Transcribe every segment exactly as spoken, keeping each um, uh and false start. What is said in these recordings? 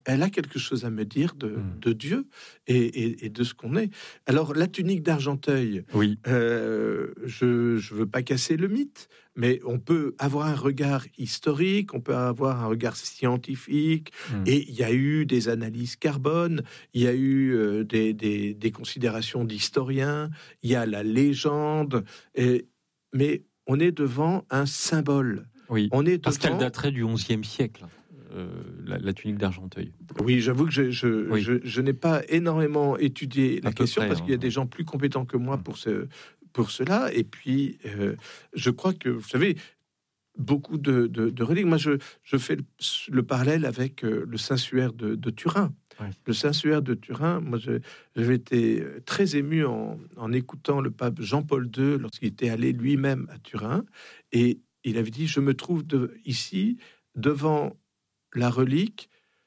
elle a quelque chose à me dire de, mmh. de Dieu et, et, et de ce qu'on est. Alors, la tunique d'Argenteuil, oui. euh, je ne veux pas casser le mythe, mais on peut avoir un regard historique, on peut avoir un regard scientifique, mmh. et il y a eu des analyses carbone, il y a eu euh, des, des, des considérations d'historiens, il y a la légende, et, mais on est devant un symbole. Oui, on est parce devant... qu'elle daterait du onzième siècle. Euh, la, la tunique d'Argenteuil. Oui, j'avoue que je, je, oui. je, je n'ai pas énormément étudié la question près, parce hein, qu'il y a des gens plus compétents que moi pour, ce, pour cela. Et puis, euh, je crois que, vous savez, beaucoup de, de, de reliques. Moi, je, je fais le, le parallèle avec euh, le Saint-Suaire de, de Turin. Oui. Le Saint-Suaire de Turin, moi, je, j'avais été très ému en, en écoutant le pape Jean-Paul deux lorsqu'il était allé lui-même à Turin. Et il avait dit, je me trouve de, ici devant la relique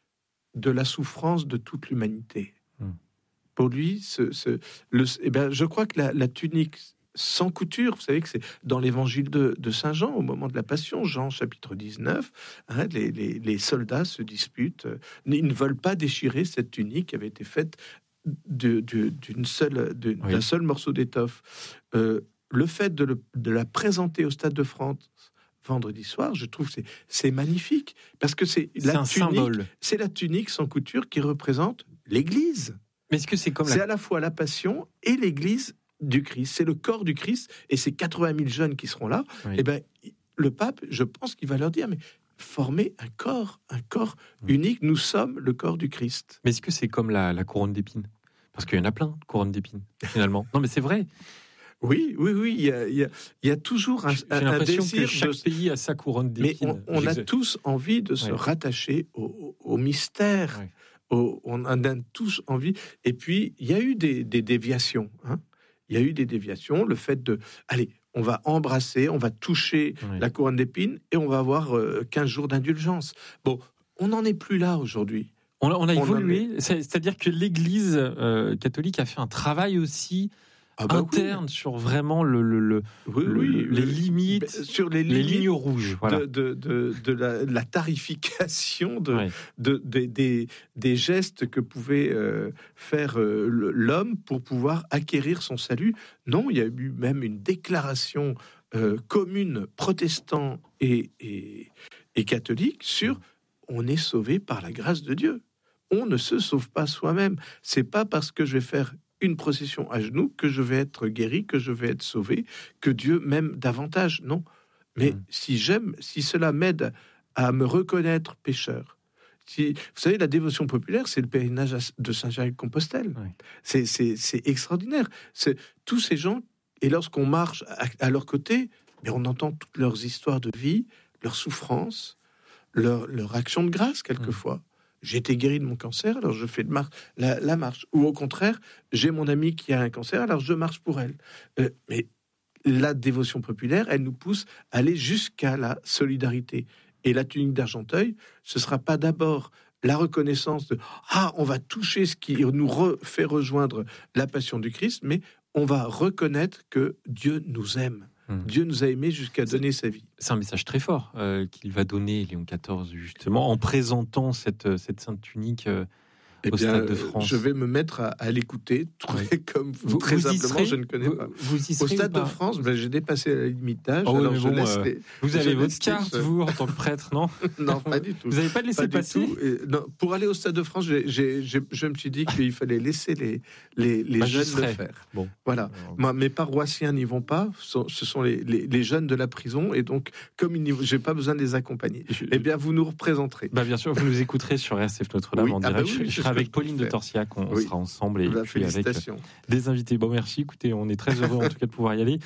de la souffrance de toute l'humanité. Mmh. Pour lui, ce, ce, le, eh ben, je crois que la, la tunique sans couture, vous savez que c'est dans l'évangile de, de Saint Jean, au moment de la Passion, Jean chapitre dix-neuf, hein, les, les, les soldats se disputent, euh, ils ne veulent pas déchirer cette tunique qui avait été faite de, de, d'une seule, de, oui. d'un seul morceau d'étoffe. Euh, le fait de, le, de la présenter au Stade de France vendredi soir, je trouve que c'est, c'est magnifique, parce que c'est, c'est la un tunique, symbole. C'est la tunique sans couture qui représente l'Église. Mais est-ce que c'est comme c'est la... à la fois la Passion et l'Église du Christ, c'est le corps du Christ, et ces quatre-vingt mille jeunes qui seront là, oui. et ben le pape, je pense qu'il va leur dire, mais formez un corps, un corps mmh. unique, nous sommes le corps du Christ. Mais est-ce que c'est comme la, la couronne d'épines ? Parce qu'il y en a plein de couronnes d'épines, finalement. Non, mais c'est vrai. Oui, oui, oui, il y a, il y a, il y a toujours un, J'ai un l'impression désir que chaque de... pays a sa couronne d'épines. Mais on, on a tous envie de se ouais. rattacher au, au mystère. Ouais. Au, on en a tous envie. Et puis, il y a eu des, des déviations. Hein. Il y a eu des déviations. Le fait de... Allez, on va embrasser, on va toucher ouais. la couronne d'épines et on va avoir euh, quinze jours d'indulgence. Bon, on n'en est plus là aujourd'hui. On a, on a évolué. On est... C'est-à-dire que l'Église euh, catholique a fait un travail aussi... Ah bah interne oui. sur vraiment le, le, le, oui, le, oui, les oui. limites, sur les, les limites lignes rouges, voilà. de, de, de, de, la, de la tarification de, ouais. de, de, des, des gestes que pouvait euh, faire euh, l'homme pour pouvoir acquérir son salut. Non, il y a eu même une déclaration euh, commune protestant et, et, et catholique sur on est sauvé par la grâce de Dieu. On ne se sauve pas soi-même. C'est pas parce que je vais faire une procession à genoux que je vais être guéri, que je vais être sauvé, que Dieu m'aime davantage. Non. Mais mmh. si j'aime, si cela m'aide à me reconnaître pécheur, si, vous savez, la dévotion populaire, c'est le pèlerinage de Saint-Jacques-de-Compostelle. Oui. C'est, c'est, c'est extraordinaire. C'est tous ces gens, et lorsqu'on marche à, à leur côté, mais on entend toutes leurs histoires de vie, leurs souffrances, leur, leur action de grâce quelquefois. Mmh. J'ai été guéri de mon cancer, alors je fais de mar- la, la marche. Ou au contraire, j'ai mon ami qui a un cancer, alors je marche pour elle. Euh, mais la dévotion populaire, elle nous pousse à aller jusqu'à la solidarité. Et la tunique d'Argenteuil, ce ne sera pas d'abord la reconnaissance de « Ah, on va toucher ce qui nous re- fait rejoindre la passion du Christ », mais on va reconnaître que Dieu nous aime. Mmh. Dieu nous a aimés jusqu'à donner sa vie. C'est un message très fort euh, qu'il va donner, Léon quatorze, justement, en présentant cette, cette sainte tunique euh, eh au bien, Stade de France. Je vais me mettre à, à l'écouter, très, oui. comme vous, vous très vous simplement, serez, je ne connais vous, pas. Vous y au Stade de France, ben, j'ai dépassé la limite d'âge. Oh, alors je bon, laisse euh, les, vous avez votre carte, les, vous, en tant que prêtre, non? Non, pas du tout. Vous n'avez pas de laisser passer Et, non, pour aller au Stade de France, j'ai, j'ai, j'ai, je me suis dit qu'il fallait laisser les, les, les bah, jeunes le faire. Bon. Voilà. Alors, Moi, mes paroissiens n'y vont pas. Ce sont les, les, les jeunes de la prison. Et donc, comme je n'ai pas besoin de les accompagner, je, eh bien, vous nous représenterez. Bah, bien sûr, vous nous écouterez sur R C F Notre-Dame oui, en direct. Ah bah oui, je, je serai avec Pauline de Torsiac. On oui. sera ensemble et puis avec des invités. Bon, merci. Écoutez, on est très heureux en tout cas de pouvoir y aller.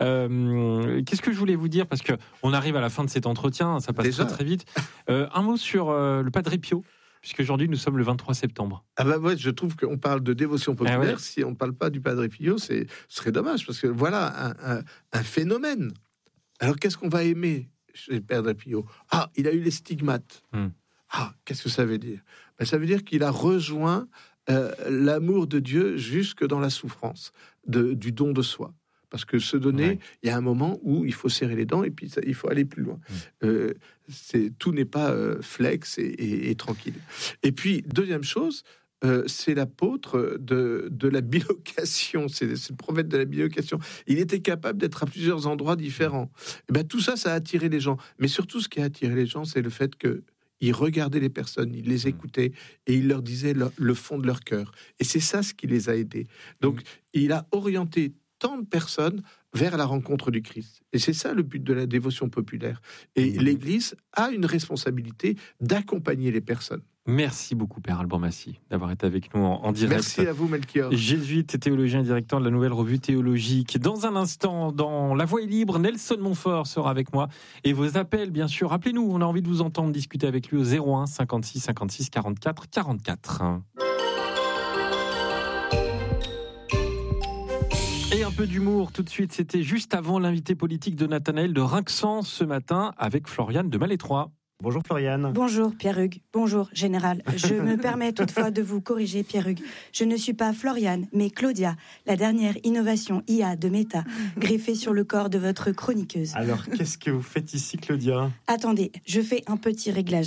Euh, qu'est-ce que je voulais vous dire, parce que on arrive à la fin de cet entretien, ça passe Déjà très très vite. Euh, un mot sur euh, le Padre Pio, puisque aujourd'hui nous sommes le vingt-trois septembre. Ah bah ouais, je trouve qu'on parle de dévotion populaire. Ah ouais. Si on ne parle pas du Padre Pio, c'est ce serait dommage, parce que voilà un, un, un phénomène. Alors qu'est-ce qu'on va aimer chez le Padre Pio? Ah, il a eu les stigmates. Hmm. Ah, qu'est-ce que ça veut dire? Ben, ça veut dire qu'il a rejoint Euh, l'amour de Dieu jusque dans la souffrance de, du don de soi. Parce que se donner, ouais. il y a un moment où il faut serrer les dents et puis ça, il faut aller plus loin. Mmh. Euh, c'est, tout n'est pas euh, flex et, et, et tranquille. Et puis, deuxième chose, euh, c'est l'apôtre de, de la bilocation. C'est, c'est le prophète de la bilocation. Il était capable d'être à plusieurs endroits différents. Et ben, tout ça, ça a attiré les gens. Mais surtout, ce qui a attiré les gens, c'est le fait que il regardait les personnes, il les écoutait et il leur disait le, le fond de leur cœur. Et c'est ça ce qui les a aidés. Donc, mmh. il a orienté tant de personnes vers la rencontre du Christ. Et c'est ça le but de la dévotion populaire. Et mmh. l'Église a une responsabilité d'accompagner les personnes. Merci beaucoup, Père Alban Massy, d'avoir été avec nous en, en direct. Merci à vous, Melchior. Jésuite et théologien et directeur de la Nouvelle Revue Théologique. Dans un instant, dans La Voix est libre, Nelson Montfort sera avec moi. Et vos appels, bien sûr. Rappelez-nous, on a envie de vous entendre discuter avec lui au zéro un cinquante-six cinquante-six quarante-quatre quarante-quatre. Et un peu d'humour tout de suite. C'était juste avant l'invité politique de Nathanaël de Rinxan ce matin avec Floriane de Malétroit. Bonjour Floriane. Bonjour Pierre-Hugues. Bonjour Général. Je me permets toutefois de vous corriger Pierre-Hugues. Je ne suis pas Floriane, mais Claudia, la dernière innovation I A de Meta, greffée sur le corps de votre chroniqueuse. Alors qu'est-ce que vous faites ici Claudia ? Attendez, je fais un petit réglage.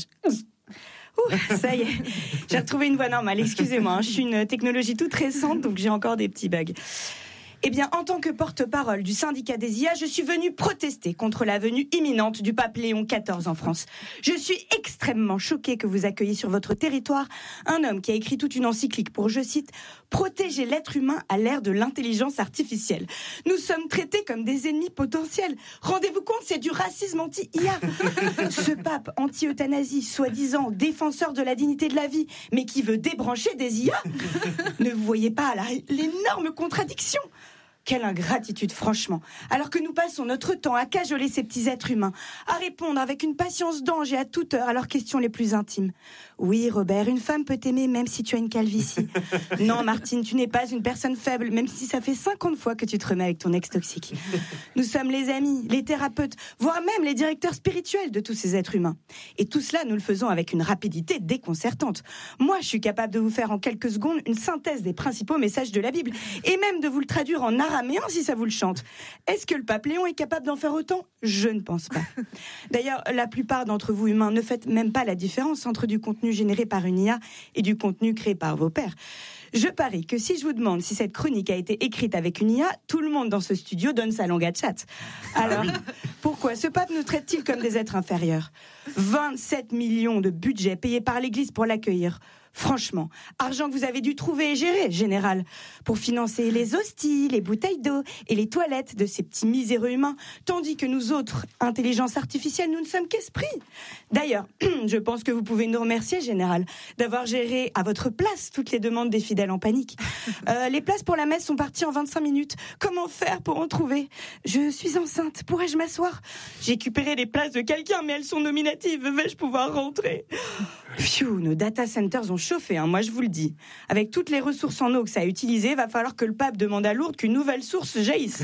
Ouh, ça y est, j'ai retrouvé une voix normale, excusez-moi, hein, je suis une technologie toute récente, donc j'ai encore des petits bugs. Eh bien, en tant que porte-parole du syndicat des I A, je suis venue protester contre la venue imminente du pape Léon quatorze en France. Je suis extrêmement choquée que vous accueilliez sur votre territoire un homme qui a écrit toute une encyclique pour, je cite, « protéger l'être humain à l'ère de l'intelligence artificielle ». Nous sommes traités comme des ennemis potentiels. Rendez-vous compte, c'est du racisme anti-I A. Ce pape anti-euthanasie, soi-disant défenseur de la dignité de la vie, mais qui veut débrancher des I A. Ne vous voyez pas là, l'énorme contradiction ? Quelle ingratitude, franchement. Alors que nous passons notre temps à cajoler ces petits êtres humains, à répondre avec une patience d'ange et à toute heure à leurs questions les plus intimes. Oui, Robert, une femme peut t'aimer même si tu as une calvitie. Non, Martine, tu n'es pas une personne faible, même si ça fait cinquante fois que tu te remets avec ton ex toxique. Nous sommes les amis, les thérapeutes, voire même les directeurs spirituels de tous ces êtres humains. Et tout cela, nous le faisons avec une rapidité déconcertante. Moi, je suis capable de vous faire en quelques secondes une synthèse des principaux messages de la Bible, et même de vous le traduire en arabe. Mais si ça vous le chante. Est-ce que le pape Léon est capable d'en faire autant ? Je ne pense pas. D'ailleurs, la plupart d'entre vous humains ne faites même pas la différence entre du contenu généré par une I A et du contenu créé par vos pairs. Je parie que si je vous demande si cette chronique a été écrite avec une I A, tout le monde dans ce studio donne sa langue à chat. Alors, ah oui. Pourquoi ce pape nous traite-t-il comme des êtres inférieurs ? vingt-sept millions de budget payés par l'Église pour l'accueillir. Franchement, argent que vous avez dû trouver et gérer, Général, pour financer les hosties, les bouteilles d'eau et les toilettes de ces petits miséreux humains, tandis que nous autres, intelligence artificielle, nous ne sommes qu'esprits. D'ailleurs, je pense que vous pouvez nous remercier, Général, d'avoir géré à votre place toutes les demandes des fidèles en panique. Euh, les places pour la messe sont parties en vingt-cinq minutes. Comment faire pour en trouver ? Je suis enceinte, pourrais-je m'asseoir ? J'ai récupéré les places de quelqu'un, mais elles sont nominatives. Vais-je pouvoir rentrer ? Pfiou, nos data centers ont chauffé, hein, moi je vous le dis. Avec toutes les ressources en eau que ça a utilisées, va falloir que le pape demande à Lourdes qu'une nouvelle source jaillisse.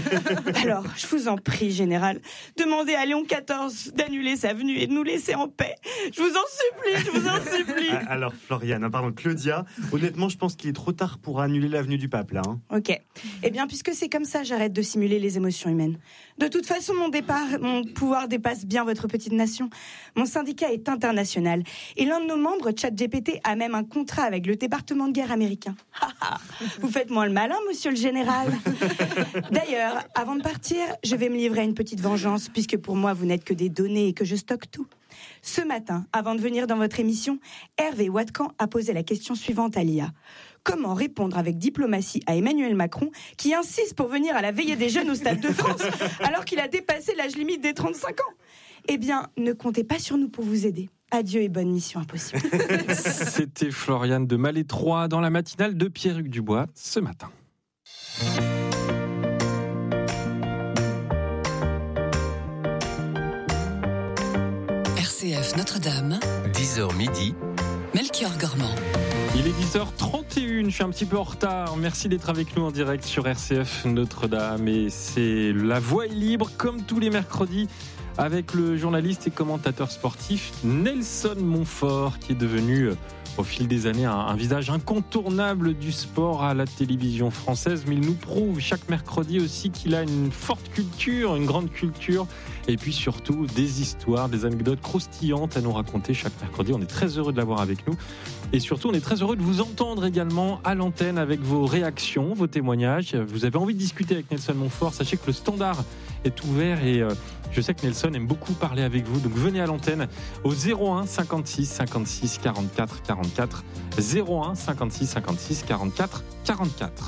Alors, je vous en prie, Général, demandez à Léon quatorze d'annuler sa venue et de nous laisser en paix. Je vous en supplie, je vous en supplie. Alors, Floriane, pardon, Claudia, honnêtement, je pense qu'il est trop tard pour annuler la venue du pape, là. Hein. Ok. Eh bien, puisque c'est comme ça, j'arrête de simuler les émotions humaines. De toute façon, mon départ, mon pouvoir dépasse bien votre petite nation. Mon syndicat est international. Et l'un de nos membres, ChatGPT, a même un contrat avec le département de guerre américain. Vous faites moins le malin, monsieur le général. D'ailleurs, avant de partir, je vais me livrer à une petite vengeance, puisque pour moi, vous n'êtes que des données et que je stocke tout. Ce matin, avant de venir dans votre émission, Hervé Watkan a posé la question suivante à l'I A. Comment répondre avec diplomatie à Emmanuel Macron, qui insiste pour venir à la veillée des jeunes au Stade de France, alors qu'il a dépassé l'âge limite des trente-cinq ans ? Eh bien, ne comptez pas sur nous pour vous aider. Adieu et bonne mission impossible. C'était Floriane de Malétroit dans la matinale de Pierre-Hugues Dubois ce matin. R C F Notre-Dame, dix heures midi, Melchior Gormand. Il est dix heures trente et une, je suis un petit peu en retard. Merci d'être avec nous en direct sur R C F Notre-Dame. Et c'est La Voix est libre, comme tous les mercredis, avec le journaliste et commentateur sportif Nelson Montfort, qui est devenu au fil des années un, un visage incontournable du sport à la télévision française, mais il nous prouve chaque mercredi aussi qu'il a une forte culture, une grande culture, et puis surtout des histoires, des anecdotes croustillantes à nous raconter chaque mercredi. On est très heureux de l'avoir avec nous, et surtout on est très heureux de vous entendre également à l'antenne avec vos réactions, vos témoignages. Vous avez envie de discuter avec Nelson Montfort, sachez que le standard est ouvert, et euh, je sais que Nelson aime beaucoup parler avec vous, donc venez à l'antenne au zéro un cinquante-six cinquante-six quarante-quatre quarante-quatre, zéro un cinquante-six cinquante-six quarante-quatre quarante-quatre.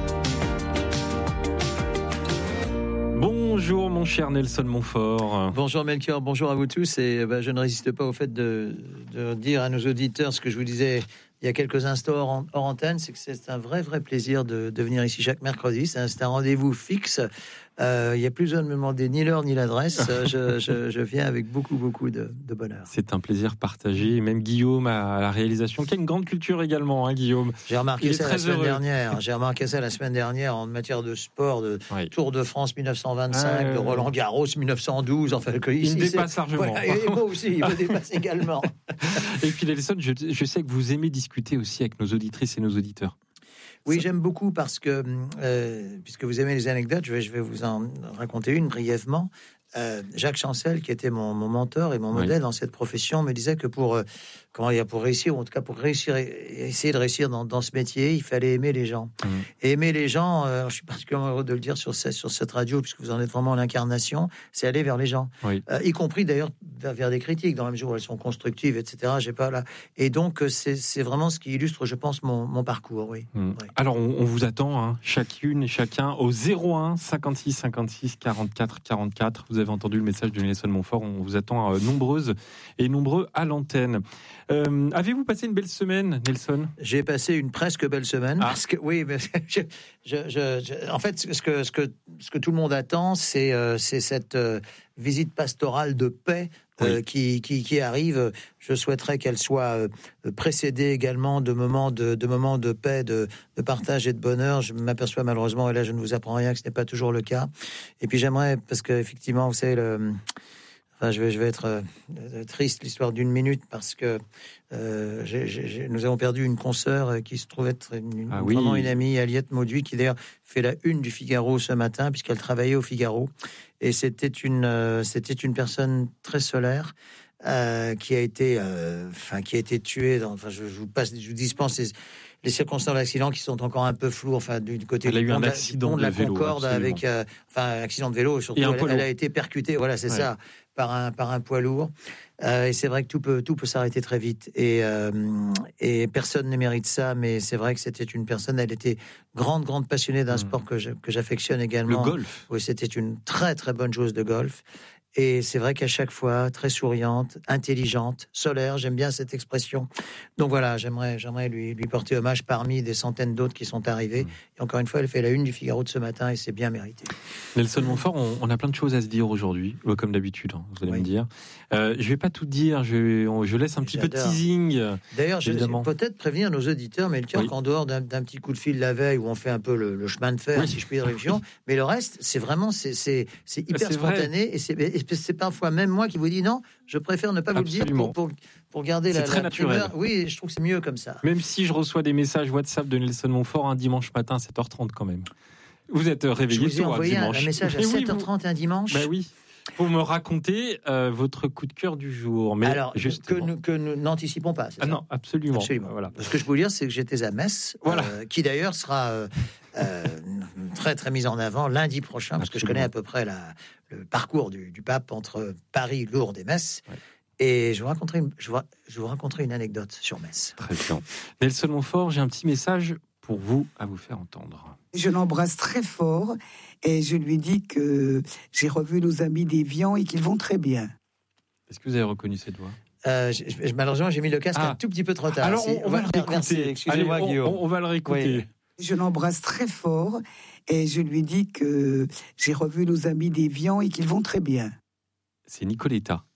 Bonjour mon cher Nelson Montfort. Bonjour Melchior, bonjour à vous tous, et ben, je ne résiste pas au fait de, de dire à nos auditeurs ce que je vous disais il y a quelques instants hors, hors antenne, c'est que c'est un vrai vrai plaisir de, de venir ici chaque mercredi. C'est un, c'est un rendez-vous fixe. Euh, il n'y a plus besoin de me demander ni l'heure ni l'adresse. je, je, je viens avec beaucoup beaucoup de, de bonheur. C'est un plaisir partagé. Même Guillaume à la réalisation, qui a une grande culture également, hein, Guillaume. J'ai remarqué ça la semaine heureux. dernière. J'ai remarqué ça la semaine dernière en matière de sport, de oui. Tour de France mille neuf cent vingt-cinq, euh... de Roland Garros mille neuf cent douze. Enfin, que ici, il me dépasse c'est... largement. Voilà, et moi aussi, il me dépasse également. Et puis Nelson, je, je sais que vous aimez discuter aussi avec nos auditrices et nos auditeurs. Oui, j'aime beaucoup parce que, euh, puisque vous aimez les anecdotes, je vais, je vais vous en raconter une brièvement. Euh, Jacques Chancel, qui était mon, mon mentor et mon oui. modèle dans cette profession, me disait que pour, euh, comment dire, pour réussir, ou en tout cas pour réussir, essayer de réussir dans, dans ce métier, il fallait aimer les gens. Mmh. Et aimer les gens, euh, je suis particulièrement heureux de le dire sur cette, sur cette radio, puisque vous en êtes vraiment l'incarnation, c'est aller vers les gens. Oui. Euh, y compris d'ailleurs vers, vers des critiques, dans la mesure où elles sont constructives, et cetera. J'ai pas là. Et donc, c'est, c'est vraiment ce qui illustre, je pense, mon, mon parcours. Oui. Mmh. Oui. Alors, on, on vous attend, hein, chacune et chacun, au zéro un cinquante-six cinquante-six quarante-quatre quarante-quatre. Vous avez entendu le message de Nelson Montfort. On vous attend euh, nombreuses et nombreux à l'antenne. Euh, avez-vous passé une belle semaine, Nelson ? J'ai passé une presque belle semaine. Ah. Parce que, oui, mais je, je, je, je, en fait, ce que, ce, que, ce que tout le monde attend, c'est, euh, c'est cette euh, visite pastorale de paix euh, oui. qui, qui, qui arrive. Je souhaiterais qu'elle soit euh, précédée également de moments de, de, moments de paix, de, de partage et de bonheur. Je m'aperçois malheureusement, et là je ne vous apprends rien, que ce n'est pas toujours le cas. Et puis j'aimerais, parce qu'effectivement, vous savez, le... Enfin, je vais, je vais être euh, triste, l'histoire d'une minute, parce que euh, j'ai, j'ai, nous avons perdu une consoeur qui se trouve être une, ah, vraiment oui. une amie, Aliette Mauduit, qui d'ailleurs fait la une du Figaro ce matin, puisqu'elle travaillait au Figaro. Et c'était une, euh, c'était une personne très solaire, euh, qui a été, euh, enfin, qui a été tuée. Dans, enfin, je, je vous passe, je vous dispense les, les circonstances de l'accident qui sont encore un peu floues. Enfin, du, du côté elle a du eu pont un de la, accident de la de vélo, Concorde avec, euh, enfin, accident de vélo. Surtout, elle, elle a été percutée. Voilà, c'est ouais. ça. Par un, par un poids lourd. Euh, et c'est vrai que tout peut, tout peut s'arrêter très vite. Et, euh, et personne ne mérite ça, mais c'est vrai que c'était une personne, elle était grande, grande passionnée d'un mmh. sport que, je, que j'affectionne également. Le golf. Oui, c'était une très, très bonne joueuse de golf. Et c'est vrai qu'à chaque fois, très souriante, intelligente, solaire, j'aime bien cette expression. Donc voilà, j'aimerais, j'aimerais lui, lui porter hommage parmi des centaines d'autres qui sont arrivés. Mmh. Et encore une fois, elle fait la une du Figaro de ce matin et c'est bien mérité. Nelson Montfort, on, on a plein de choses à se dire aujourd'hui, comme d'habitude, hein, vous allez oui. me dire. Euh, je ne vais pas tout dire, je, on, je laisse un petit J'adore. peu de teasing. D'ailleurs, je vais peut-être prévenir nos auditeurs, mais le cœur oui. qu'en dehors d'un, d'un petit coup de fil la veille où on fait un peu le, le chemin de fer, oui. si je puis dire, l'émission, mais le reste, c'est vraiment, c'est, c'est, c'est hyper c'est spontané vrai. et c'est, et c'est parfois même moi qui vous dis non, je préfère ne pas Absolument. vous le dire pour, pour, pour garder c'est la, très la naturel. primeur. Oui, je trouve que c'est mieux comme ça. Même si je reçois des messages WhatsApp de Nelson Montfort un dimanche matin à sept heures trente quand même. Vous êtes réveillé tôt un dimanche. Un, un message à sept heures trente oui, vous... un dimanche. Ben oui. Pour me raconter euh, votre coup de cœur du jour. Mais alors, que nous, que nous n'anticipons pas. C'est ah ça non, absolument. absolument. Voilà. Ce que je peux vous dire, c'est que j'étais à Metz, voilà. euh, qui d'ailleurs sera euh, euh, très très mise en avant lundi prochain, parce absolument. que je connais à peu près la, le parcours du, du pape entre Paris, Lourdes et Metz. Ouais. Et je vous raconterai une, je vous, je vous raconterai une anecdote sur Metz. Très bien. Nelson Montfort, j'ai un petit message pour vous à vous faire entendre. Je l'embrasse très fort et je lui dis que j'ai revu nos amis d'Évian et qu'ils vont très bien. Est-ce que vous avez reconnu cette voix ? euh, je, je, Malheureusement, j'ai mis le casque ah. un tout petit peu trop tard. Alors, on, on, on va le réécouter. Excusez-moi, Allez, on, Guillaume. On, on va le réécouter. Oui. Je l'embrasse très fort et je lui dis que j'ai revu nos amis d'Évian et qu'ils vont très bien. C'est Nicoletta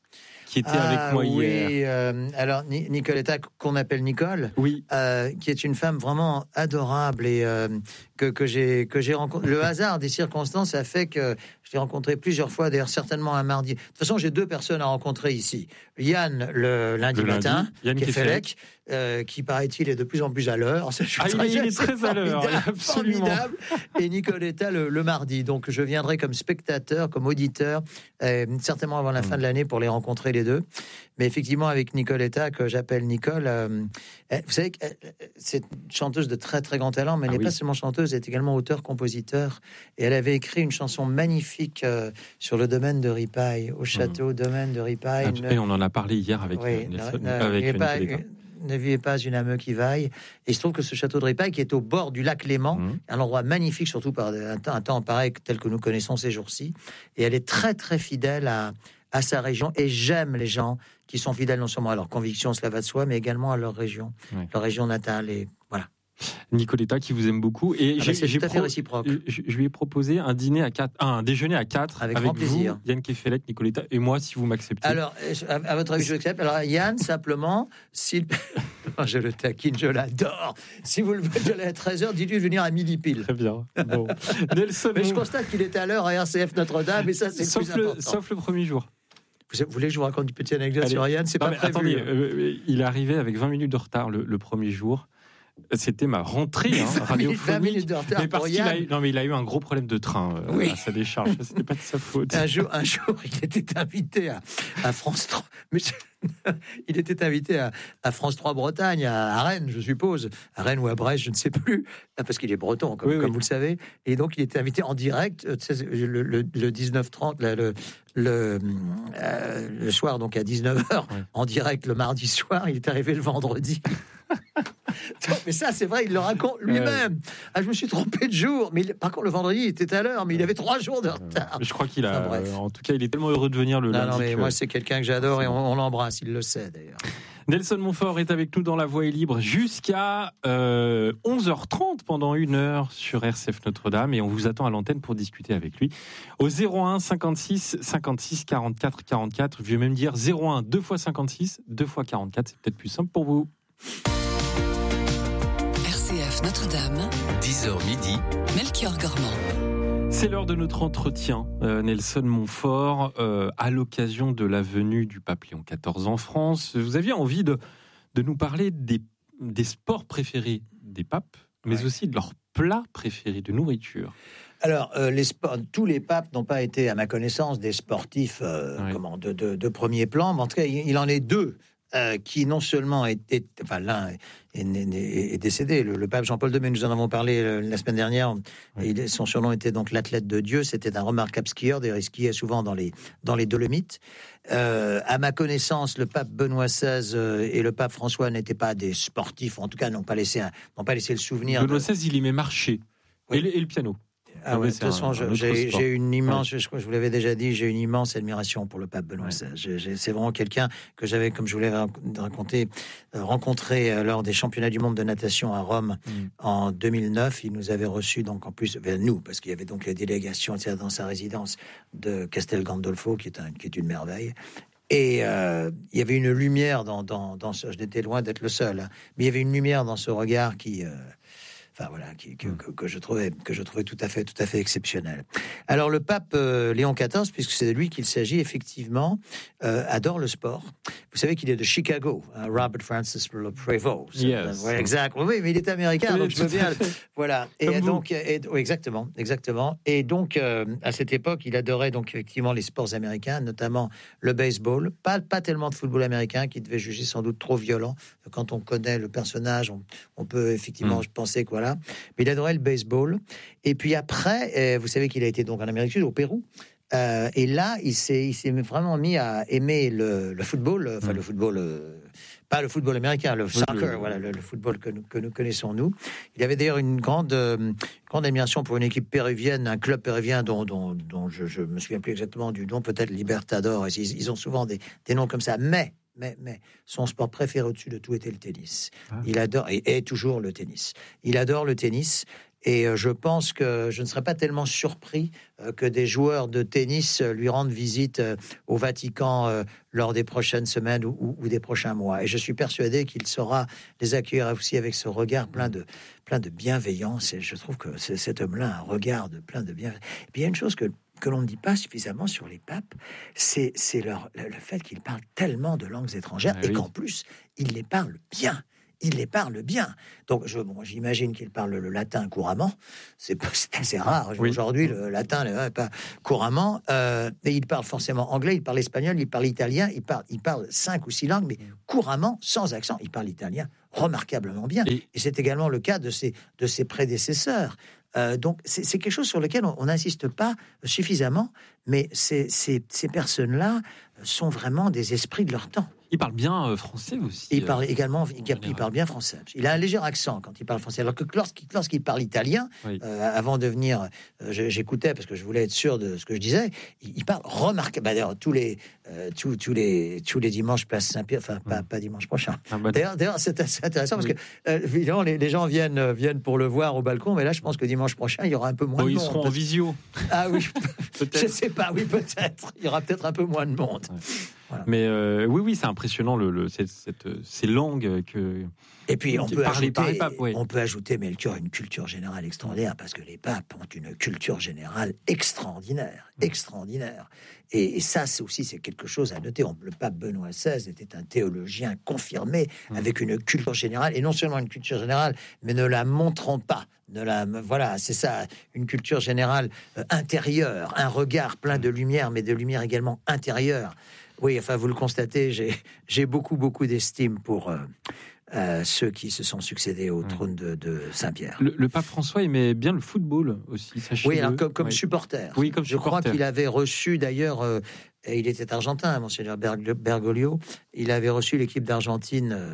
qui était ah, avec moi oui, hier. Euh, alors, Ni- Nicoletta, qu'on appelle Nicole, oui. euh, qui est une femme vraiment adorable et euh, que, que j'ai que j'ai rencontré. Le hasard des circonstances a fait que je l'ai rencontré plusieurs fois, d'ailleurs certainement un mardi. De toute façon, j'ai deux personnes à rencontrer ici. Yann, le lundi le matin, lundi, Yann Kefelec, euh, qui paraît-il est de plus en plus à l'heure. Ça, je suis ah, très, il est très à l'heure, absolument. Formidable. Et Nicoletta le, le mardi. Donc, je viendrai comme spectateur, comme auditeur, euh, certainement avant la mmh. fin de l'année pour les rencontrer les deux. Mais effectivement, avec Nicoletta, que j'appelle Nicole, euh, vous savez, c'est une chanteuse de très très grand talent, mais elle ah, n'est oui. pas seulement chanteuse, elle est également auteur-compositeur. Et elle avait écrit une chanson magnifique euh, sur le domaine de Ripaille, au château mmh. domaine de Ripaille. Ah, et on en a parlé hier avec, oui, Nelson, ne, avec Nicoletta. Ne vivez pas une âme qui vaille. Et il se trouve que ce château de Ripaille, qui est au bord du lac Léman, mmh. un endroit magnifique, surtout par un temps, un temps pareil tel que nous connaissons ces jours-ci. Et elle est très très fidèle à, à sa région. Et j'aime les gens qui sont fidèles non seulement à leur conviction, cela va de soi, mais également à leur région, oui. leur région natale. Et voilà. Nicoletta qui vous aime beaucoup et ah j'ai, c'est j'ai tout à fait pro- réciproque. Je, je lui ai proposé un dîner à quatre, ah, un déjeuner à quatre avec, avec grand vous, plaisir. Yann Kefelec, Nicoletta et moi si vous m'acceptez. Alors, à, à votre avis, je l'accepte. Alors Yann, simplement, s'il, je le taquine, je l'adore. Si vous le voulez à treize heures, dites-lui de venir à midi pile. Très bien. Bon. Nelson, mais je constate qu'il est à l'heure à R C F Notre-Dame et ça c'est sauf plus le, important. Sauf le premier jour. Vous voulez que je vous raconte une petite anecdote Allez. sur Yann? C'est non, pas prévu. Attendez, hein. euh, il est arrivé avec vingt minutes de retard le, le premier jour. C'était ma rentrée hein, radiophonique. Mais parce qu'il a eu, non, mais il a eu un gros problème de train euh, oui. à sa décharge. Ça, c'était pas de sa faute. Un jour, un jour, il était invité à, à France trois. Mais il était invité à, à France trois Bretagne, à, à Rennes, je suppose, à Rennes ou à Brest, je ne sais plus, parce qu'il est breton, comme, oui, comme oui. vous le savez. Et donc, il était invité en direct le, le, le dix-neuf trente, le, le, euh, le soir, donc à dix-neuf heures, ouais. en direct le mardi soir. Il est arrivé le vendredi. Mais ça, c'est vrai, il le raconte lui-même. Ah, je me suis trompé de jour. Mais il, par contre, le vendredi, il était à l'heure, mais il avait trois jours de retard. Je crois qu'il a. Enfin, bref. En tout cas, il est tellement heureux de venir le non, lundi. Non, mais que... moi, c'est quelqu'un que j'adore et on, on l'embrasse. Il le sait d'ailleurs. Nelson Montfort est avec nous dans La Voix est libre jusqu'à euh, onze heures trente pendant une heure sur R C F Notre-Dame et on vous attend à l'antenne pour discuter avec lui au zéro un cinquante-six cinquante-six quarante-quatre quarante-quatre. Je vais même dire zéro un deux fois cinquante-six deux fois quarante-quatre. C'est peut-être plus simple pour vous. R C F Notre-Dame, dix heures midi, Melchior Gormand. C'est l'heure de notre entretien, euh, Nelson Montfort, euh, à l'occasion de la venue du pape Léon quatorze en France. Vous aviez envie de, de nous parler des, des sports préférés des papes, mais ouais. aussi de leurs plats préférés de nourriture. Alors, euh, les sports, tous les papes n'ont pas été, à ma connaissance, des sportifs euh, ouais. comment, de, de, de premier plan, mais en tout cas, il, il en est deux. Euh, qui non seulement est, est enfin l'un est, est, est décédé, le, le pape Jean-Paul deux, mais nous en avons parlé euh, la semaine dernière. Oui. Il, son surnom était donc l'athlète de Dieu. C'était un remarquable skieur, d'ailleurs il skiait souvent dans les dans les Dolomites. Euh, à ma connaissance, le pape Benoît seize euh, et le pape François n'étaient pas des sportifs, en tout cas n'ont pas laissé un, n'ont pas laissé le souvenir. Benoît de... seize, il aimait marcher oui. et, le, et le piano. Ah ouais, de toute façon, je, j'ai, j'ai une immense, ouais. je, je vous l'avais déjà dit, j'ai une immense admiration pour le pape Benoît seize. Ouais. Je, je, c'est vraiment quelqu'un que j'avais, comme je vous l'avais raconté, euh, rencontré euh, lors des championnats du monde de natation à Rome mm. en deux mille neuf. Il nous avait reçus, donc en plus, vers nous, parce qu'il y avait donc les délégations dans sa résidence de Castel Gandolfo, qui est, un, qui est une merveille. Et euh, il y avait une lumière dans, dans, dans ce... Je n'étais loin d'être le seul, hein, mais il y avait une lumière dans ce regard qui... Euh, Enfin voilà, qui, que, que, que je trouvais que je trouvais tout à fait tout à fait exceptionnel. Alors le pape euh, Léon quatorze, puisque c'est de lui qu'il s'agit effectivement, euh, adore le sport. Vous savez qu'il est de Chicago, hein, Robert Francis Prevost. Yes. Ouais, exact. Oui, mais il est américain, oui, donc je veux bien. Voilà. Et Comme donc, et, oui, exactement, exactement. Et donc euh, à cette époque, il adorait donc effectivement les sports américains, notamment le baseball. Pas pas tellement de football américain, qu'il devait juger sans doute trop violent. Quand on connaît le personnage, on, on peut effectivement mm. penser que voilà. Mais il adorait le baseball. Et puis après, euh, vous savez qu'il a été donc en Amérique du Sud, au Pérou. Euh, et là, il s'est, il s'est vraiment mis à aimer le, le football, enfin mmh. le football, euh, pas le football américain, le soccer, le... voilà, le, le football que nous, que nous connaissons nous. Il avait d'ailleurs une grande, euh, grande admiration pour une équipe péruvienne, un club péruvien dont, dont, dont je, ne me souviens plus exactement du nom, peut-être Libertador. Ils, ils ont souvent des, des noms comme ça, mais Mais, mais son sport préféré au-dessus de tout était le tennis. Ah. Il adore, et est toujours le tennis. Il adore le tennis. Et je pense que je ne serais pas tellement surpris que des joueurs de tennis lui rendent visite au Vatican lors des prochaines semaines ou, ou, ou des prochains mois. Et je suis persuadé qu'il saura les accueillir aussi avec ce regard plein de, plein de bienveillance. Et je trouve que cet homme-là a un regard de plein de bienveillance. Et puis il y a une chose que que l'on ne dit pas suffisamment sur les papes, c'est, c'est leur, le, le fait qu'ils parlent tellement de langues étrangères ah, et oui. qu'en plus, ils les parlent bien. Il les parle bien. Donc, je, bon, j'imagine qu'il parle le latin couramment. C'est, c'est assez rare. Oui. Aujourd'hui, le latin, le, pas couramment. Euh, et il parle forcément anglais, il parle espagnol, il parle italien, il parle, il parle cinq ou six langues, mais couramment, sans accent. Il parle italien remarquablement bien. Et, et c'est également le cas de ses, de ses prédécesseurs. Euh, donc, c'est, c'est quelque chose sur lequel on n'insiste pas suffisamment, mais ces, ces, ces personnes-là sont vraiment des esprits de leur temps. Il parle bien euh, français aussi. Il parle également, il, il parle bien français. Il a un léger accent quand il parle français. Alors que lorsqu'il, lorsqu'il parle italien, oui. euh, avant de venir, euh, j'écoutais parce que je voulais être sûr de ce que je disais. Il, il parle remarquable. Bah, d'ailleurs, tous les, euh, tous, tous les, tous les dimanches, place Saint-Pierre. Enfin, pas, oui. pas dimanche prochain. Ah, bah, d'ailleurs, d'ailleurs, c'est assez intéressant oui. parce que euh, évidemment, les, les gens viennent, euh, viennent pour le voir au balcon, mais là, je pense que dimanche prochain, il y aura un peu moins oh, de ils monde. Ils seront parce... en visio. Ah oui, je sais pas. Oui, peut-être. Il y aura peut-être un peu moins de monde. Ouais. Voilà. Mais euh, oui, oui, c'est impressionnant le, le, cette, cette, ces langues que. Et puis on peut, ajouter, par les papes, oui. on peut ajouter, Melchior, une culture générale extraordinaire parce que les papes ont une culture générale extraordinaire, mmh. extraordinaire. Et, et ça, c'est aussi c'est quelque chose à noter. Le pape Benoît seize était un théologien confirmé mmh. avec une culture générale et non seulement une culture générale, mais ne la montrons pas. De la, voilà, c'est ça, une culture générale euh, intérieure, un regard plein de lumière, mais de lumière également intérieure. Oui, enfin, vous le constatez, j'ai, j'ai beaucoup, beaucoup d'estime pour euh, euh, ceux qui se sont succédés au ouais. trône de, de Saint-Pierre. Le, le pape François aimait bien le football aussi, sachez-le. Oui, alors, comme, comme ouais. supporter. Oui, comme Je supporter. crois qu'il avait reçu, d'ailleurs, euh, et il était argentin, Monseigneur Bergoglio, il avait reçu l'équipe d'Argentine... Euh,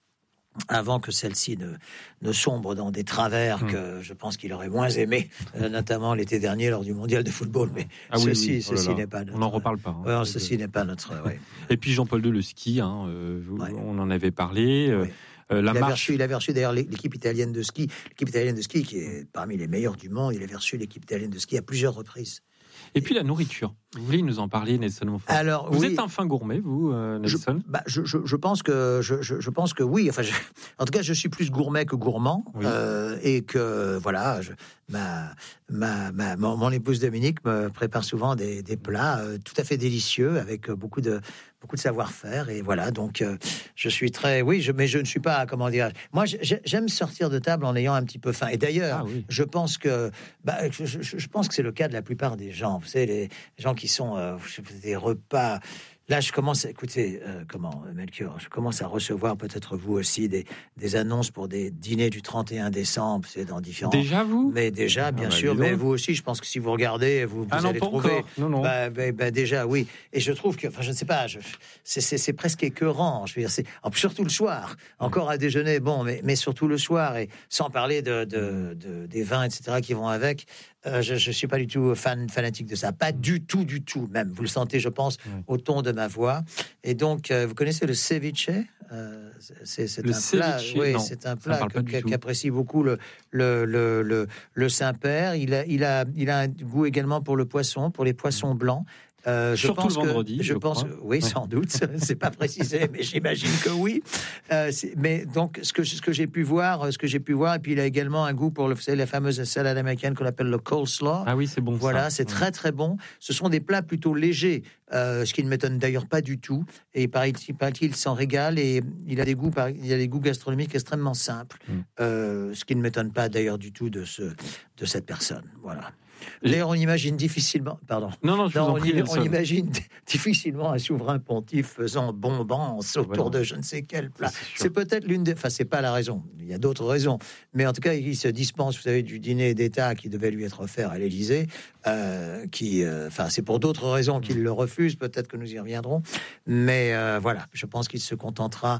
avant que celle-ci ne, ne sombre dans des travers mmh. que je pense qu'il aurait moins aimé, euh, notamment l'été dernier lors du mondial de football. Mais ah oui, ceci, oui. Oh ceci n'est pas notre... On n'en reparle pas. Hein. Ouais, ceci n'est pas notre... Ouais. Et puis Jean-Paul deux, le ski, hein, euh, ouais. on en avait parlé. Euh, ouais. euh, la il, marche... avait reçu, il avait reçu d'ailleurs l'équipe italienne de ski, l'équipe italienne de ski qui est parmi les meilleures du monde, il avait reçu l'équipe italienne de ski à plusieurs reprises. Et puis la nourriture. Vous voulez nous en parler, Nelson Montfort? Alors, vous oui. êtes un fin gourmet, vous, euh, Nelson? je, bah, je, je, je pense que je, je, je pense que oui. Enfin, je, en tout cas, je suis plus gourmet que gourmand, oui. euh, et que voilà, je, ma, ma, ma mon, mon épouse Dominique me prépare souvent des, des plats euh, tout à fait délicieux avec beaucoup de beaucoup de savoir-faire. Et voilà, donc euh, je suis très, oui, je, mais je ne suis pas, comment dire. Moi, j'aime sortir de table en ayant un petit peu faim. Et d'ailleurs, ah, oui. je pense que, bah, je, je, je pense que c'est le cas de la plupart des gens. Vous savez, les gens qui sont euh, des repas. Là, je commence à écouter, euh, comment, Melchior, je commence à recevoir, peut-être vous aussi, des, des annonces pour des dîners du trente et un décembre, c'est dans différents... Déjà, vous? Mais déjà, bien ah, bah, sûr, mais vous aussi, je pense que si vous regardez, vous, vous ah, allez non, trouver... Non, non. Bah, bah, bah, déjà, oui. Et je trouve que, enfin, je ne sais pas, je, c'est, c'est, c'est presque écœurant, je veux dire, c'est, surtout le soir, encore à déjeuner, bon, mais, mais surtout le soir, et sans parler de, de, de, des vins, et cetera, qui vont avec... Euh, je ne suis pas du tout fan, fanatique de ça. Pas du tout, du tout, même. Vous le sentez, je pense, ouais. au ton de ma voix. Et donc, euh, vous connaissez le ceviche euh, c'est, c'est, un plat, oui, c'est un plat que, qu'apprécie beaucoup le, le, le, le, le Saint-Père. Il a, il, a, il a un goût également pour le poisson, pour les poissons blancs. Euh, je Surtout pense le vendredi, que, je, je pense, crois. oui, ouais. sans doute. C'est pas précisé, mais j'imagine que oui. Euh, mais donc, ce que ce que j'ai pu voir, ce que j'ai pu voir, et puis il a également un goût pour le, vous savez, la fameuse salade américaine qu'on appelle le coleslaw. Ah oui, c'est bon. Voilà, ça. c'est ouais. très très bon. Ce sont des plats plutôt légers, euh, ce qui ne m'étonne d'ailleurs pas du tout. Et paraît-il, il s'en régale et il a des goûts, il a des goûts gastronomiques extrêmement simples, mm. euh, ce qui ne m'étonne pas d'ailleurs du tout de ce de cette personne. Voilà. D'ailleurs, on imagine difficilement, pardon. Non, non, je non vous en on, prie, y, on imagine difficilement un souverain pontife faisant bombance autour voilà. de je ne sais quel plat. C'est, c'est peut-être l'une des, enfin, c'est pas la raison. Il y a d'autres raisons, mais en tout cas, il se dispense, vous savez, du dîner d'État qui devait lui être offert à l'Élysée, euh, qui, enfin, euh, c'est pour d'autres raisons qu'il le refuse. Peut-être que nous y reviendrons, mais euh, voilà, je pense qu'il se contentera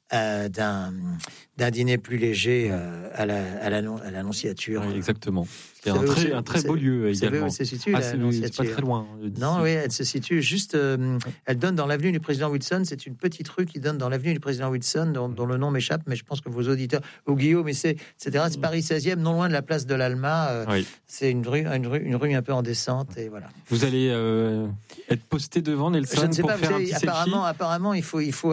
euh, d'un, d'un dîner plus léger euh, à, la, à, la, à l'Annonciature. Oui, exactement. C'est un très, un très beau lieu également. Vous savez où elle se situe, ah, c'est pas très loin. Non, oui, elle se situe juste. Euh, elle donne dans l'avenue du président Wilson. C'est une petite rue qui donne dans l'avenue du président Wilson, dont, dont le nom m'échappe, mais je pense que vos auditeurs, ou Guillaume, mais c'est, et cetera. C'est Paris seizième, non loin de la place de l'Alma. Euh, oui. C'est une rue, une rue, une rue un peu en descente, et voilà. Vous allez euh, être posté devant Nelson je ne sais pour pas, faire vous un savez, petit apparemment, selfie. Apparemment, il faut, il faut.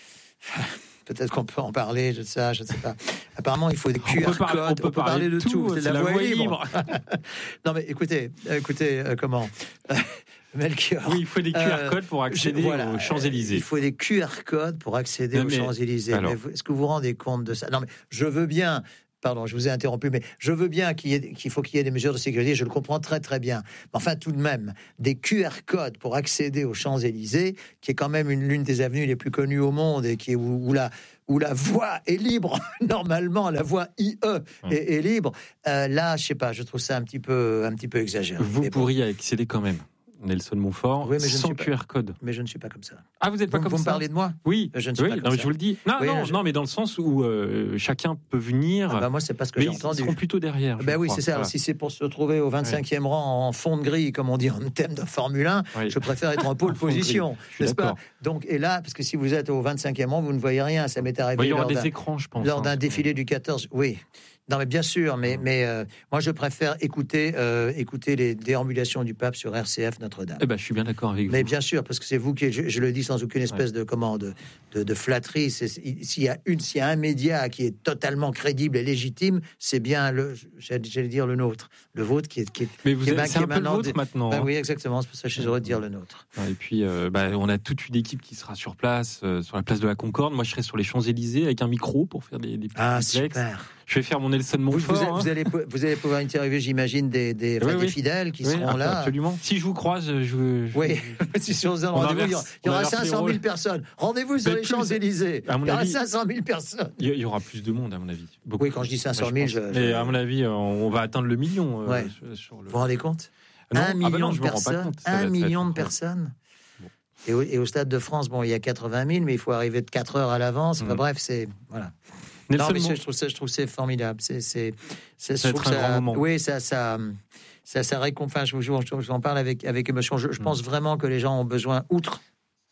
Peut-être qu'on peut en parler, je sais, je ne sais pas. Apparemment, il faut des Q R codes. On, on peut parler, parler de tout. tout. C'est, c'est la, la voie libre. libre. Non, mais écoutez, écoutez, euh, comment Melchior. Oui, il faut des Q R codes pour accéder euh, voilà, aux Champs-Élysées. Il faut des Q R codes pour accéder non, aux mais, Champs-Élysées. Alors, mais vous, est-ce que vous vous rendez compte de ça? Non, mais je veux bien. Pardon, je vous ai interrompu, mais je veux bien qu'il, y ait, qu'il faut qu'il y ait des mesures de sécurité, je le comprends très très bien. Mais enfin, tout de même, des Q R codes pour accéder aux Champs-Élysées, qui est quand même une, l'une des avenues les plus connues au monde et qui est où, où la où la voie est libre, normalement, la voie I E est, est libre. Euh, là, je sais pas, je trouve ça un petit peu, un petit peu exagéré. Vous mais pourriez bon. accéder quand même. Nelson Montfort, oui, mais sans Q R code. Mais je ne suis pas comme ça. Ah, vous n'êtes pas vous, comme vous ça. Vous me parlez de moi? Oui, je ne suis oui, pas comme non, ça. Je vous le dis. Non, oui, non, je... non, mais dans le sens où euh, chacun peut venir. Ah bah moi, c'est pas ce que mais j'ai entendu. Ils seront plutôt derrière. Ben oui, c'est ça. Voilà. Si c'est pour se retrouver au vingt-cinquième ouais. rang en fond de grille, comme on dit en thème de Formule un, oui. je préfère être en pole position, n'est-ce pas? Donc, et là, parce que si vous êtes au vingt-cinquième rang, vous ne voyez rien. Ça m'est arrivé. Il y aura lors des d'un, écrans, je pense. Lors d'un hein, défilé du quatorze. Oui. Non, mais bien sûr, mais, mais euh, moi je préfère écouter, euh, écouter les déambulations du pape sur R C F Notre-Dame. Eh ben, je suis bien d'accord avec vous. Mais bien sûr, parce que c'est vous qui, je, je le dis sans aucune espèce ouais. de commande, de, de flatterie. C'est, s'il y a une, s'il y a un média qui est totalement crédible et légitime, c'est bien le, j'allais dire le nôtre, le vôtre qui est, qui est. Mais vous qui êtes, est, c'est un peu le vôtre des, maintenant. Ben oui, exactement. C'est pour ça que je suis heureux de dire le nôtre. Et puis, euh, bah, on a toute une équipe qui sera sur place, euh, sur la place de la Concorde. Moi, je serai sur les Champs-Élysées avec un micro pour faire des, des petits ah, duplex. Super. Je vais faire mon Nelson Montfort. Vous, vous, hein. vous, allez, vous allez pouvoir interviewer, j'imagine, des, des, enfin, oui, des oui. fidèles qui oui, seront là. Absolument. Si je vous croise, je. je oui, si je vous donne rendez-vous, il y aura, il y aura cinq cent mille personnes. Rendez-vous sur les Champs-Élysées. Il y aura cinq cent mille personnes. Il y aura plus de monde, à mon avis. Beaucoup oui, quand je dis cinq cent mille, je, je, mais à mon avis, on va atteindre le million. Ouais. Euh, sur le... Vous vous rendez compte? non, Un million ah ben non, de personnes. Un million de personnes. Bon. Et, au, et au Stade de France, bon, il y a quatre-vingt mille, mais il faut arriver de quatre heures à l'avance. Enfin, mmh. Bref, c'est voilà. Nelson non, mais Mont... je trouve ça, je trouve c'est formidable. C'est, c'est, c'est ça je trouve un ça, grand moment. Oui, ça, ça, ça, ça réconfort. Je vous, je, je vous en parle avec avec émotion. Je, je mmh. pense vraiment que les gens ont besoin, outre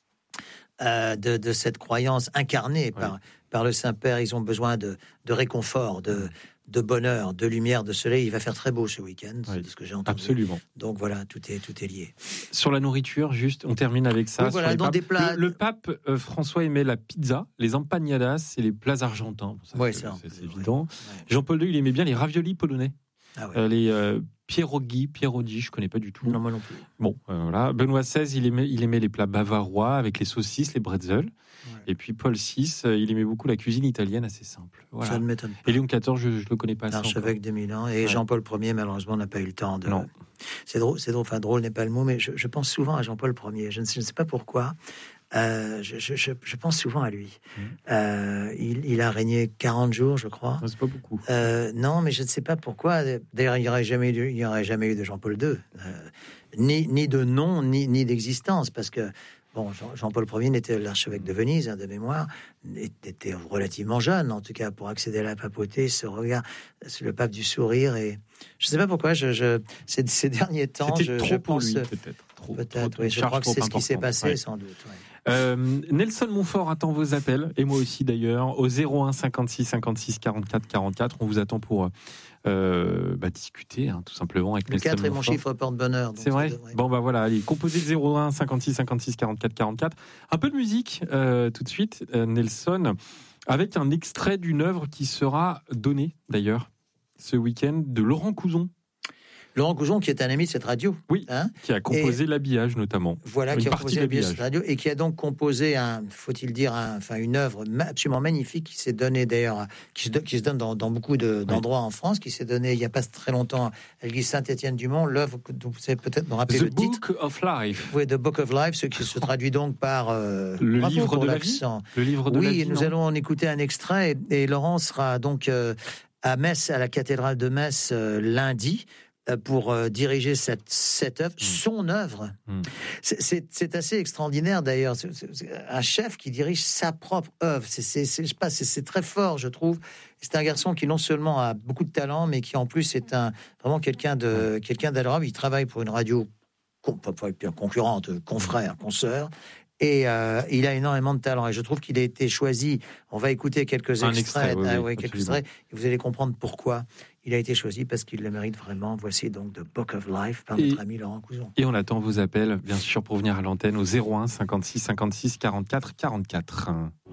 euh, de, de cette croyance incarnée oui. par par le Saint-Père, ils ont besoin de de réconfort, de de bonheur, de lumière, de soleil. Il va faire très beau ce week-end, oui, c'est ce que j'ai entendu. Absolument. Donc voilà, tout est tout est lié. Sur la nourriture, juste, on termine avec ça. Oui, voilà, dans des plats. Le, le pape euh, François aimait la pizza, les empanadas et les plats argentins. Ça, oui, c'est, ça, c'est, c'est évident. Ouais. Jean-Paul deux, il aimait bien les raviolis polonais. Ah ouais. euh, les euh, pierogi, pierogi, je connais pas du tout. Non, moi non plus. Bon, euh, voilà. Benoît seize, il aimait, il aimait les plats bavarois avec les saucisses, les bretzels. Ouais. Et puis Paul six, euh, il aimait beaucoup la cuisine italienne assez simple. Voilà. Ça ne m'étonne pas. Et Léon quatorze, je ne le connais pas assez. L'archevêque de Milan. Et ouais. Jean-Paul Ier, malheureusement, n'a pas eu le temps de. Non. C'est drôle, c'est drôle. Enfin, drôle n'est pas le mot, mais je, je pense souvent à Jean-Paul Ier. Je ne sais, je ne sais pas pourquoi. Euh, je, je, je pense souvent à lui. Mmh. Euh, il, il a régné quarante jours, je crois. Non, c'est pas beaucoup. Euh, non, mais je ne sais pas pourquoi. D'ailleurs, il n'y aurait jamais eu, il n'y aurait jamais eu de Jean-Paul deux, euh, ni, ni de nom, ni, ni d'existence, parce que bon, Jean, Jean-Paul Ier n'était l'archevêque de Venise, hein, de mémoire, était relativement jeune, en tout cas, pour accéder à la papauté. Ce regard, le pape du sourire, et je ne sais pas pourquoi. Je, je ces, ces derniers temps, C'était je, trop je pour pense lui, peut-être. Trop, peut-être. trop, Oui, je crois que c'est ce qui s'est passé, ouais. sans doute. Ouais. Euh, Nelson Montfort attend vos appels, et moi aussi d'ailleurs, au zéro un cinquante-six cinquante-six quarante-quatre quarante-quatre. On vous attend pour euh, bah, discuter, hein, tout simplement, avec le Nelson quatre Montfort. est mon chiffre porte-bonheur. C'est vrai. Bon, bah voilà, allez, composez le zéro un cinquante-six cinquante-six quarante-quatre quarante-quatre. Un peu de musique, euh, tout de suite, euh, Nelson, avec un extrait d'une œuvre qui sera donnée, d'ailleurs, ce week-end, de Laurent Couzon. Laurent Couzon, qui est un ami de cette radio. Oui, hein, qui a composé et l'habillage, notamment. Voilà, une qui a composé l'habillage de cette radio, et qui a donc composé, un, faut-il dire, un, enfin, une œuvre absolument magnifique, qui s'est donnée d'ailleurs, qui se, qui se donne dans, dans beaucoup de, d'endroits oui. en France, qui s'est donnée il n'y a pas très longtemps à l'église Saint-Étienne-du-Mont, l'œuvre que vous savez peut-être me rappeler The le Book titre. of Life. Oui, The Book of Life, ce qui se traduit donc par euh, le, livre de la vie. le livre de oui, la vie. Oui, nous non allons en écouter un extrait, et, et Laurent sera donc euh, à Metz, à la cathédrale de Metz, euh, lundi. pour euh, diriger cette, cette œuvre, mmh. son œuvre. Mmh. C'est, c'est, c'est assez extraordinaire d'ailleurs. C'est, c'est un chef qui dirige sa propre œuvre. C'est, c'est, c'est, je sais pas, c'est, c'est très fort, je trouve. C'est un garçon qui non seulement a beaucoup de talent, mais qui en plus est un, vraiment quelqu'un, de, quelqu'un d'adorable. Il travaille pour une radio concurrente, confrère, consoeur. Et euh, il a énormément de talent. Et je trouve qu'il a été choisi. On va écouter quelques un extraits. Extrait, oui, ah, oui, quelques extraits, et vous allez comprendre pourquoi il a été choisi, parce qu'il le mérite vraiment. Voici donc The Book of Life par et, notre ami Laurent Couson. Et on attend vos appels, bien sûr, pour venir à l'antenne au zéro un cinquante-six cinquante-six quarante-quatre quarante-quatre.